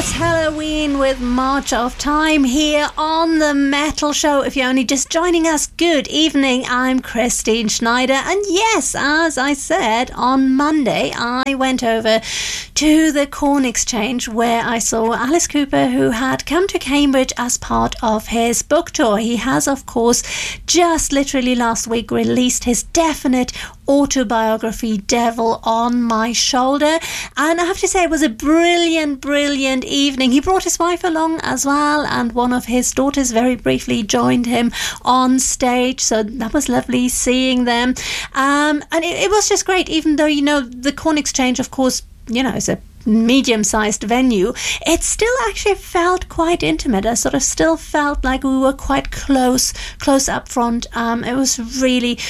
It's Halloween with March of Time here on The Metal Show. If you're only just joining us, good evening. I'm Christine Schneider. And yes, as I said, on Monday, I went over to the Corn Exchange where I saw Alice Cooper, who had come to Cambridge as part of his book tour. He has, of course, just literally last week released his definite autobiography, Devil on My Shoulder. And I have to say, it was a brilliant evening. He brought his wife along as well, and one of his daughters very briefly joined him on stage, so that was lovely seeing them. And it was just great, even though, you know, the Corn Exchange, of course, you know, is a medium-sized venue. It still actually felt quite intimate. I sort of still felt like we were quite close up front. It was really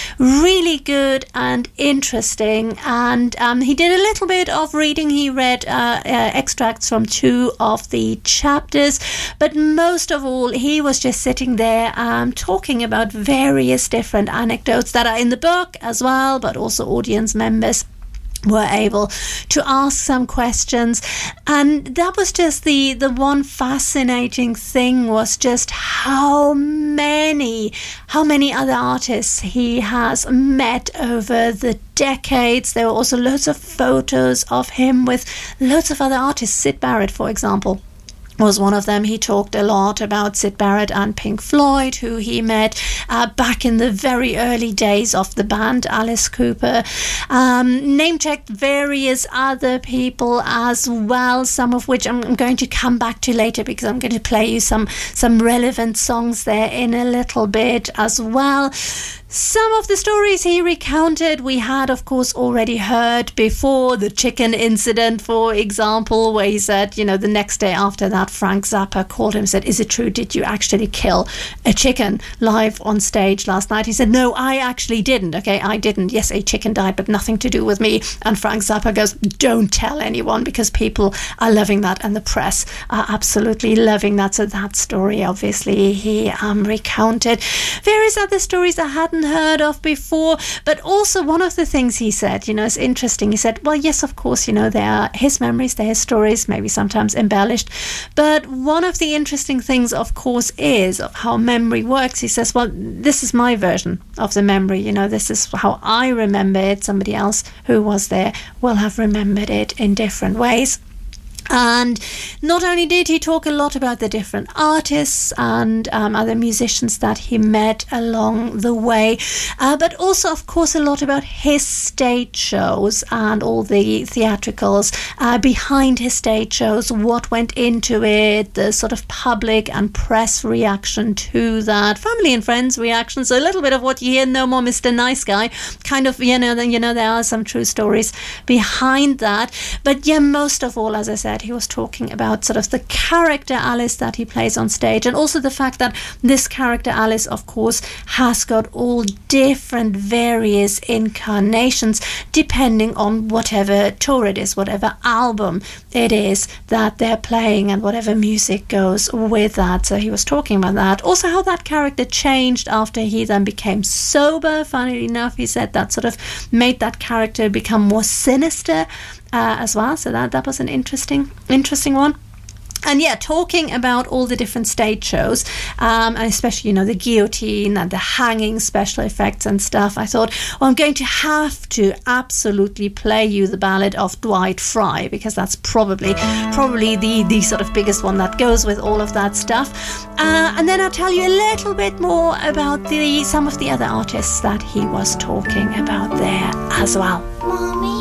good and interesting. And he did a little bit of reading. He read extracts from 2 of the chapters, but most of all, he was just sitting there talking about various different anecdotes that are in the book as well, but also audience members were able to ask some questions. And that was just the one fascinating thing, was just how many other artists he has met over the decades. There were also loads of photos of him with loads of other artists. Syd Barrett, for example, was one of them. He talked a lot about Syd Barrett and Pink Floyd, who he met back in the very early days of the band Alice Cooper. Name-checked various other people as well, some of which I'm going to come back to later, because I'm going to play you some relevant songs there in a little bit as well. Some of the stories he recounted we had, of course, already heard before. The chicken incident, for example, where he said, you know, the next day after that, Frank Zappa called him and said, "Is it true? Did you actually kill a chicken live on stage last night?" He said, "No, I actually didn't. Okay, I didn't. Yes, a chicken died, but nothing to do with me." And Frank Zappa goes, "Don't tell anyone, because people are loving that, and the press are absolutely loving that." So that story, obviously, he recounted. Various other stories I hadn't heard of before, but also one of the things he said, you know, is interesting. He said, well, yes, of course, you know, they are his memories, they're his stories, maybe sometimes embellished, but one of the interesting things, of course, is of how memory works. He says, well, this is my version of the memory, you know, this is how I remember it. Somebody else who was there will have remembered it in different ways. And not only did he talk a lot about the different artists and other musicians that he met along the way, but also, of course, a lot about his stage shows and all the theatricals behind his stage shows, what went into it, the sort of public and press reaction to that, family and friends reaction. So a little bit of what you hear, No More Mr. Nice Guy, kind of, you know, there are some true stories behind that. But yeah, most of all, as I said, he was talking about sort of the character Alice that he plays on stage, and also the fact that this character Alice, of course, has got all different various incarnations depending on whatever tour it is, whatever album it is that they're playing, and whatever music goes with that. So he was talking about that. Also how that character changed after he then became sober. Funnily enough, he said that sort of made that character become more sinister as well. So that was an interesting one. And yeah, talking about all the different stage shows, and especially, you know, the guillotine and the hanging special effects and stuff, I thought, well, I'm going to have to absolutely play you the ballad of Dwight Fry, because that's probably the sort of biggest one that goes with all of that stuff. And then I'll tell you a little bit more about some of the other artists that he was talking about there as well. Mommy.